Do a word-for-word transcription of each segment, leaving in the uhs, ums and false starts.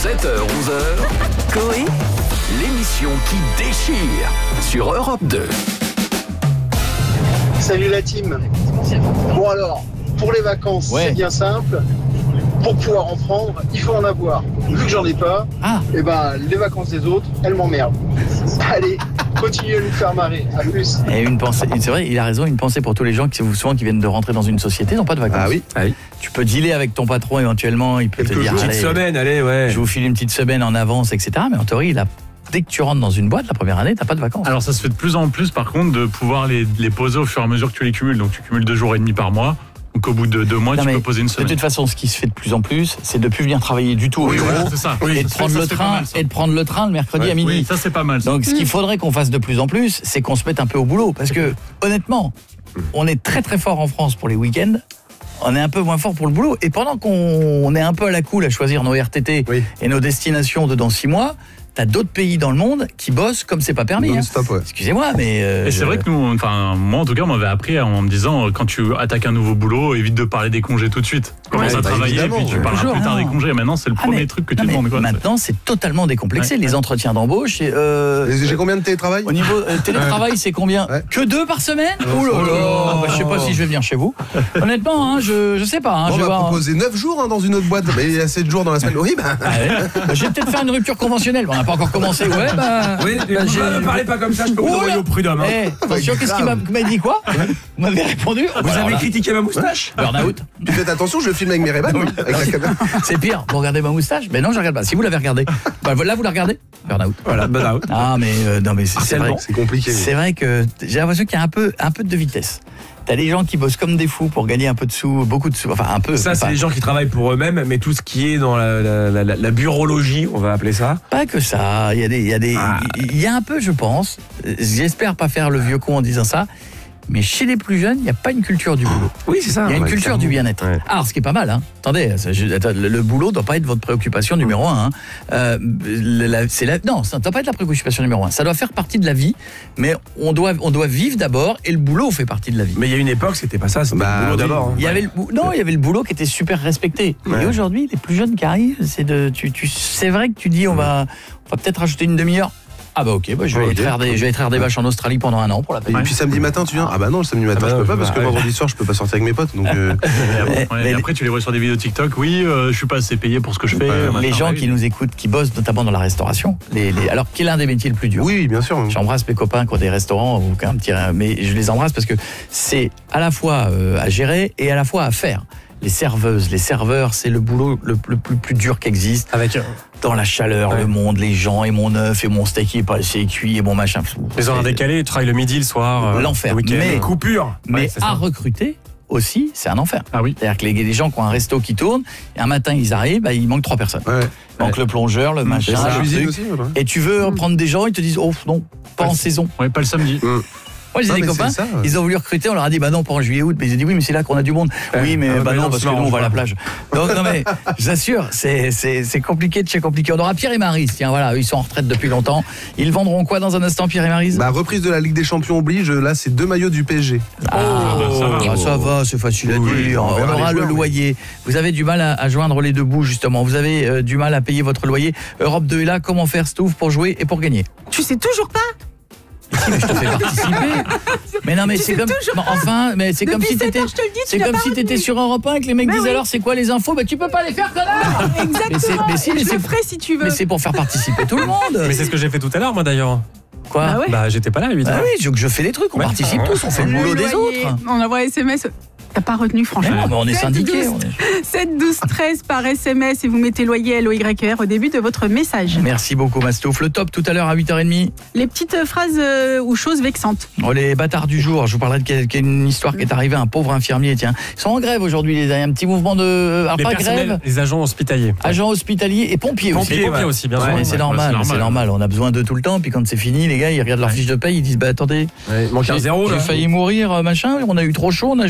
sept heures onze heures, Coé, l'émission qui déchire sur Europe deux. Salut la team. Bon alors, pour les vacances, ouais. c'est bien simple. Pour pouvoir en prendre, il faut en avoir. Vu que j'en ai pas, ah. et ben les vacances des autres, elles m'emmerdent. Allez, continuez à nous faire marrer. À plus. Et une pensée, c'est vrai, il a raison, une pensée pour tous les gens qui souvent qui viennent de rentrer dans une société, n'ont pas de vacances. Ah oui. Ah oui. Tu peux dealer avec ton patron éventuellement, il peut Quelques te dire une petite semaine, allez, ouais. Je vous file une petite semaine en avance, et cetera. Mais en théorie, il a dès que tu rentres dans une boîte, la première année, t'as pas de vacances. Alors ça se fait de plus en plus, par contre, de pouvoir les, les poser au fur et à mesure que tu les cumules. Donc tu cumules deux jours et demi par mois. Donc au bout de deux mois, non, tu peux poser une semaine. De toute façon, ce qui se fait de plus en plus, c'est de ne plus venir travailler du tout au bureau, oui, voilà, oui, et, de prendre le train, mal, et de prendre le train le mercredi ouais, à midi. Oui, ça c'est pas mal. Ça. Donc ce qu'il faudrait qu'on fasse de plus en plus, c'est qu'on se mette un peu au boulot. Parce que honnêtement, on est très très fort en France pour les week-ends. On est un peu moins fort pour le boulot. Et pendant qu'on est un peu à la cool à choisir nos R T T oui. et nos destinations de dans six mois, t'as d'autres pays dans le monde qui bossent comme c'est pas permis. Hein. Stop, ouais. Excusez-moi, mais... Euh, et c'est je... vrai que nous, enfin, moi en tout cas, on m'avait appris en me disant, quand tu attaques un nouveau boulot, évite de parler des congés tout de suite. Commence ouais, à bah travailler et puis tu ouais. parleras Toujours, plus tard non. des congés. Maintenant, c'est le ah, premier mais, truc que non, tu demandes. Quoi, maintenant, c'est, c'est totalement décomplexé. Ouais, les ouais. entretiens d'embauche... Et, euh, J'ai combien de télétravail? Au niveau euh, télétravail, c'est combien ouais. Que deux par semaine? Oh là là, je sais pas si je vais venir chez vous. Honnêtement, hein, je, je sais pas. Hein, on je va voir... proposer neuf jours hein, dans une autre boîte, mais il y a sept jours dans la semaine. Oui, bah... ah ouais. Je vais peut-être faire une rupture conventionnelle. On n'a pas encore commencé. Ouais, bah... Oui, bah, ne parlez pas comme ça, je peux vous envoyer au prud'homme. Hein. Eh, attention, qu'est-ce qu'il m'a, m'a dit quoi? Vous m'avez répondu. Vous voilà, avez critiqué ma moustache? Burn-out. Tu faites attention, je filme avec mes rébats. C'est pire, vous regardez ma moustache? Mais non, je regarde pas. Si vous l'avez regardé, bah, là vous la regardez? Burn-out. Voilà, burn-out. Ah, mais euh, non, mais c'est, c'est vrai. C'est compliqué. C'est vrai que j'ai l'impression qu'il y a un peu, un peu de vitesse. T'as des gens qui bossent comme des fous pour gagner un peu de sous, beaucoup de sous, enfin un peu. Ça, c'est pas... les gens qui travaillent pour eux-mêmes, mais tout ce qui est dans la, la, la, la bureaulogie, on va appeler ça. Pas que ça. Il y a des, il y a des, ah. il y a un peu, je pense. J'espère pas faire le vieux con en disant ça. Mais chez les plus jeunes, il n'y a pas une culture du boulot. Oui, c'est ça. Il y a une ouais, culture clairement. du bien-être. Ouais. Alors, ce qui est pas mal, hein. Attendez, le, le boulot ne doit pas être votre préoccupation numéro un. Hein. Euh, la, c'est la, non, ça ne doit pas être la préoccupation numéro un. Ça doit faire partie de la vie, mais on doit, on doit vivre d'abord et le boulot fait partie de la vie. Mais il y a une époque, c'était pas ça, c'était bah, le boulot oui. d'abord. Hein. Il y avait le, non, il y avait le boulot qui était super respecté. Ouais. Et aujourd'hui, les plus jeunes qui arrivent, c'est de, tu, tu, c'est vrai que tu dis, on va, on va peut-être rajouter une demi-heure. Ah bah ok, bah je vais okay. traire des, je vais traire des vaches en Australie pendant un an pour la payer. Et puis samedi matin tu viens? Ah bah non, le samedi matin ah bah, je peux pas parce que vendredi soir je peux pas sortir avec mes potes. Donc euh... ouais, et après tu les vois sur des vidéos TikTok, oui, euh, je suis pas assez payé pour ce que je fais. Ouais, les gens qui nous écoutent, qui bossent notamment dans la restauration, les, les... alors qui est l'un des métiers le plus dur. Oui, bien sûr. J'embrasse mes copains qui ont des restaurants ou un petit, mais je les embrasse parce que c'est à la fois euh, à gérer et à la fois à faire. Les serveuses, les serveurs, c'est le boulot le, le plus, plus dur qui existe. Avec dans la chaleur, ouais. le monde, les gens, et mon œuf, et mon steak qui est pas assez cuit, et mon machin. Les horaires décalés, tu travailles le midi, le soir. L'enfer. Le mais les coupures. Mais ouais, à recruter aussi, c'est un enfer. Ah oui. C'est-à-dire que les, les gens qui ont un resto qui tourne, et un matin ils arrivent, bah, il manque trois personnes. Ouais. Il manque ouais. le plongeur, le machin, la le cuisine truc. aussi. Voilà. Et tu veux mmh. prendre des gens, ils te disent oh non, pas ouais. en saison. Ouais, pas le samedi. Mmh. Moi j'ai des copains, ça, ouais. ils ont voulu recruter, on leur a dit bah non, pas en juillet août, mais ils ont dit oui mais c'est là qu'on a du monde. Ouais. Oui mais ah, bah mais non, non parce que nous on va à la plage. Donc non mais j'assure, c'est c'est c'est compliqué de chez compliqué. On aura Pierre et Maryse, tiens voilà, ils sont en retraite depuis longtemps. Ils vendront quoi dans un instant, Pierre et Maryse? Bah reprise de la Ligue des Champions oblige, là c'est deux maillots du P S G. Ah, oh, ça, va. Ah ça va, c'est facile à oui, dire. On, on aura le loyer. Vous avez du mal à, à joindre les deux bouts justement. Vous avez euh, du mal à payer votre loyer. Europe deux est là, comment faire Stouff pour jouer et pour gagner? Tu sais toujours pas? Si, mais je te fais participer. Mais non, mais tu c'est comme bon, enfin, mais c'est comme si t'étais dis, c'est comme si t'étais sur Europe un et que les mecs mais disent oui. alors c'est quoi les infos? Bah tu peux pas les faire connard. Exactement. Mais, c'est, mais si, mais je le ferai si tu veux. Mais c'est pour faire participer tout le monde. Mais c'est ce que j'ai fait tout à l'heure moi d'ailleurs. Quoi? Bah, ouais. bah j'étais pas là évidemment. Bah oui, je, je fais les trucs, on ouais. participe tous, on fait le, le boulot des autres. On envoie S M S. T'as pas retenu franchement. Mais non, mais on est syndiqués. sept douze treize par S M S et vous mettez loyer L O Y R au début de votre message. Merci beaucoup Mastouf. Le top tout à l'heure à huit heures trente. Les petites phrases euh, ou choses vexantes. Oh, les bâtards du jour. Je vous parlerai de une histoire qui est arrivée à un pauvre infirmier. Tiens, ils sont en grève aujourd'hui. Il y a un petit mouvement de. Alors, les pas grève. Les agents hospitaliers. Agents hospitaliers et pompiers, pompiers aussi. Pompiers ouais. aussi, bien sûr. Ouais, c'est, ouais, normal, ouais, c'est, c'est normal. On a besoin d'eux tout le temps. Puis quand c'est fini, les gars, ils regardent leur ouais. fiche de paye. Ils disent bah attendez. Ouais, il manque un zéro. J'ai failli mourir, machin. On a eu trop chaud. On a géré plein de gens.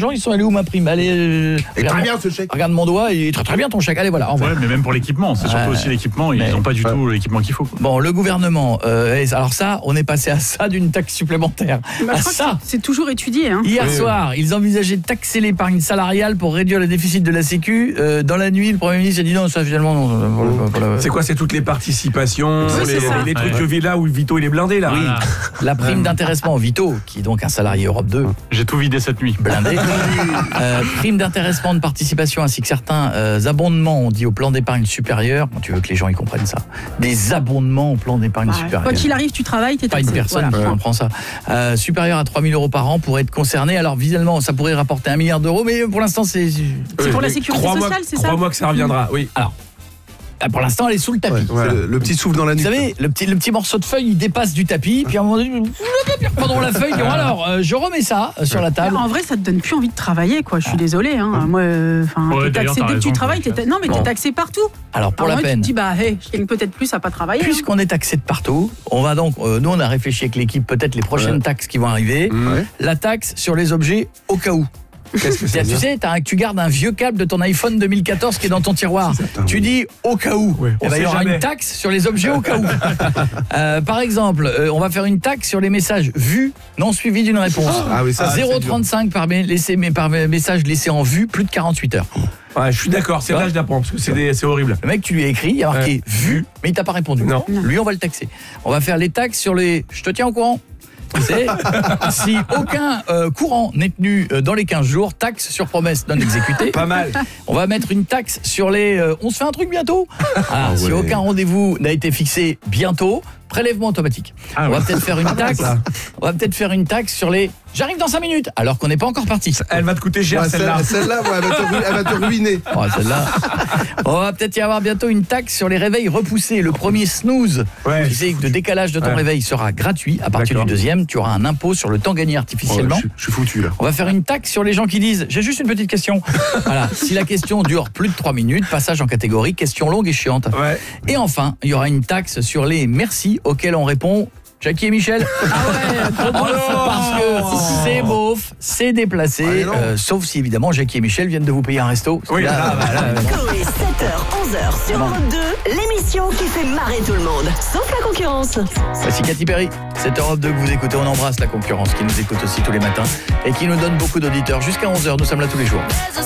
gens, ils sont allés où ma prime? Allez, euh, Et très bien ce chèque. Regarde mon doigt, il est très très bien ton chèque. Allez, voilà. Ouais, mais même pour l'équipement, c'est surtout euh, aussi l'équipement. Ils n'ont pas du ouais. tout l'équipement qu'il faut. Quoi. Bon, le gouvernement, euh, alors ça, on est passé à ça d'une taxe supplémentaire. Bah, à je crois ça. que c'est toujours étudié. Hein. Hier oui, soir, oui. ils envisageaient de taxer l'épargne salariale pour réduire le déficit de la Sécu. Euh, dans la nuit, le Premier ministre a dit non, ça finalement non. Pour, pour la... C'est quoi? C'est toutes les participations, oui, les, les, les trucs ouais. là où Vito il est blindé là. Oui. Voilà. La prime d'intéressement Vito, qui est donc un salarié Europe deux. J'ai tout vidé cette nuit. Blindé. euh, prime d'intéressement de participation ainsi que certains euh, abondements, on dit au plan d'épargne supérieur. Bon, tu veux que les gens y comprennent ça. Des abondements au plan d'épargne ouais. supérieur. Quoi qu'il arrive, tu travailles, t'es taxé. Pas une personne voilà. qui comprend ça. Euh, supérieur à trois mille euros par an pourrait être concerné. Alors visuellement, ça pourrait rapporter un milliard d'euros, mais pour l'instant, c'est... C'est oui, pour la sécurité sociale, c'est ça? Crois-moi que ça reviendra, oui. Alors, pour l'instant, elle est sous le tapis. Ouais, voilà. le, le petit souffle dans la nuit. Vous savez, le petit, le petit morceau de feuille, il dépasse du tapis, puis à un moment donné, pendant la feuille, bon, alors, euh, je remets ça euh, sur la table. Alors, en vrai, ça te donne plus envie de travailler, quoi. Je suis désolée. Hein. Moi, euh, ouais, t'es taxé dès que tu travailles. T'es ta... Non, mais bon. T'es taxé partout. Alors, pour alors, la moi, peine. Tu te dis, bah, hey, je gagne peut-être plus à pas travailler. Puisqu'on hein. est taxé de partout, on va donc, euh, nous, on a réfléchi avec l'équipe, peut-être les prochaines ouais. taxes qui vont arriver. Ouais. La taxe sur les objets au cas où. Qu'est-ce que c'est? Tu sais, un, tu gardes un vieux câble de ton iPhone deux mille quatorze qui est dans ton tiroir. Attends, tu dis au cas où. Ouais, eh ben, il y aura jamais. Une taxe sur les objets au cas où. euh, par exemple, euh, on va faire une taxe sur les messages vus non suivis d'une réponse. Ah oui, ça. zéro virgule trente-cinq par, laissé, par message laissé en vue, plus de quarante-huit heures. Ouais, je suis d'accord, c'est là je l'apprends parce que c'est, c'est horrible. Le mec, tu lui as écrit, il a marqué ouais. vu, mais il t'a pas répondu. Non. Lui, on va le taxer. On va faire les taxes sur les. Je te tiens au courant. C'est, si aucun euh, courant n'est tenu euh, dans les quinze jours, taxe sur promesse non exécutée. Pas mal. On va mettre une taxe sur les... Euh, on se fait un truc bientôt ah, ah, Si ouais. aucun rendez-vous n'a été fixé bientôt, prélèvement automatique. Ah, on va ouais. peut-être faire une taxe. On va peut-être faire une taxe sur les... J'arrive dans cinq minutes, alors qu'on n'est pas encore parti. Elle va te coûter cher, ouais, celle-là. Celle-là, ouais, elle, va te, elle va te ruiner. Oh, celle-là. On va peut-être y avoir bientôt une taxe sur les réveils repoussés. Le premier snooze, ouais. tu sais, de décalage de ton ouais. réveil sera gratuit. À partir D'accord. du deuxième, tu auras un impôt sur le temps gagné artificiellement. Oh, je, je suis foutu là. On va faire une taxe sur les gens qui disent « J'ai juste une petite question ». Voilà. Si la question dure plus de trois minutes, passage en catégorie question longue et chiante. Ouais. Et enfin, il y aura une taxe sur les merci auxquels on répond Jackie et Michel. Ah ouais, oh parce que c'est beauf, c'est déplacé, ah, euh, sauf si évidemment Jackie et Michel viennent de vous payer un resto. Oui, là, là, là, là, là. Coé, sept heures, onze heures sur Europe deux, l'émission qui fait marrer tout le monde, sauf la concurrence. Voici Katy Perry, c'est Europe deux que vous écoutez, on embrasse la concurrence qui nous écoute aussi tous les matins et qui nous donne beaucoup d'auditeurs. Jusqu'à onze heures, nous sommes là tous les jours.